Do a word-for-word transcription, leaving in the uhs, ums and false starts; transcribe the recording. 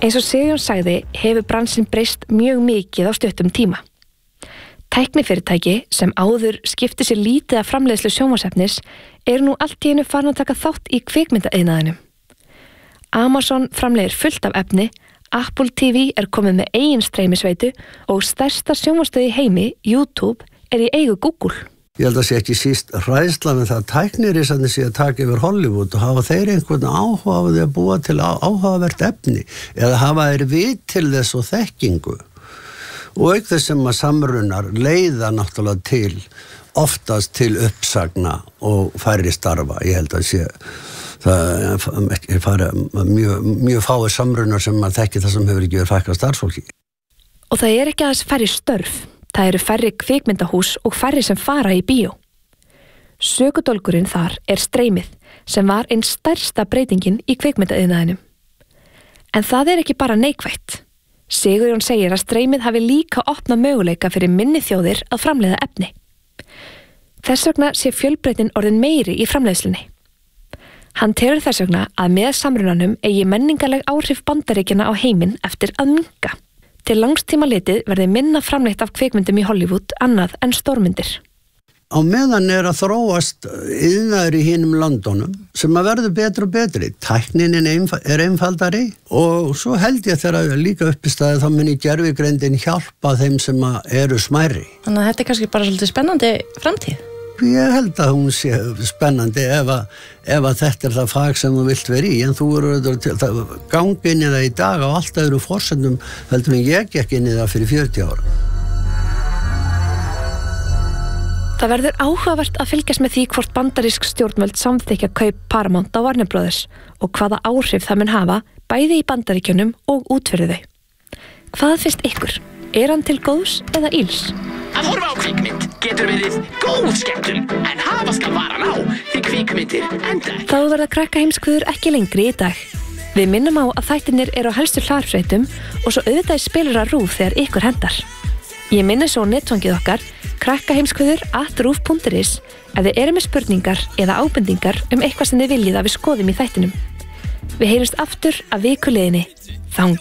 Eins og Sigurjón sagði hefur bransinn breyst mjög mikið á stuttum tíma. Tæknifyrirtæki sem áður skipti sér lítið af framleiðslu sjónvarpsefnis eru nú allt í einu farin að taka þátt í kvikmyndaiðnaðinum. Amazon framleiðir fullt af efni, Apple T V er komið með eigin streymisveitu og stærsta sjónvarpsstöð í heimi, YouTube, er í eigu Google. Ég held að sé ekki síst hræðsla með það að tæknirisarnir sé að taka yfir Hollywood og hafa þeir einhvern áhuga á því að búa til áhugavert efni eða hafa þeir vit til þess og þekkingu. Og auk þess sem að samrunar leiða náttúrulega til, oftast til uppsagna og færri starfa. Ég held að sé, það er farið mjög, mjög fáir samrunar sem að þekki það sem hefur ekki verið fækkað starfsfólki. Og það er ekki aðeins færri störf. Það eru færri kvikmyndahús og færri sem fara í bíó. Sökudólgurinn þar er streymið sem var einn stærsta breytingin í kvikmyndaiðnaðinum. En það er ekki bara neikvætt. Sigurjón segir að streymið hafi líka opnað möguleika fyrir minni þjóðir að framleiða efni. Þess vegna sé fjölbreytin orðin meiri í framleiðslunni. Hann telur þess vegna að með samrunanum eigi menningarleg áhrif Bandaríkjanna á heiminn eftir að minnka. Til langstíma litið verði minna framleitt af kvikmyndum í Hollywood annað en stórmyndir. Á meðan er að þróast iðnaður í hinum landunum sem að verður betur og betri. Tæknin er einfaldari og svo held ég þegar líka uppistæði þá muni gervigreindin hjálpa þeim sem eru smærri. Þannig að þetta er kannski bara svolítið spennandi framtíð. Ég held að hún sé spennandi ef að, ef að þetta er það fag sem þú vilt vera í, en þú eru gangi inn í það í dag á allt öðru forsendum heldur en ég gekk inn í það fyrir fjörutíu ára. Það verður áhugavert að fylgjast með því hvort bandarísk stjórnvöld samþykkja kaup Paramount á Warner Brothers og hvaða áhrif það mun hafa bæði í Bandaríkjunum og út fyrir þau. Hvað finnst ykkur? Er hann til góðs eða íls? Að horfa á kvikmynd getur verið góð skemmtun, en hafa skal varan á því kvikmyndir enda. Þá verða Krakkaheimskviður ekki lengri í dag. Við minnum á að þættirnir eru á helstu hlaðvarpsveitum og svo auðvitað spilar að RÚV þegar ykkur hendar. Ég minni svo netfangið okkar krakkaheimskviður at ruv punktur is ef þið eru með spurningar eða ábendingar um eitthvað sem þið viljið að við skoðum í þættinum. Við heyrumst aftur að viku liðinni. Þangað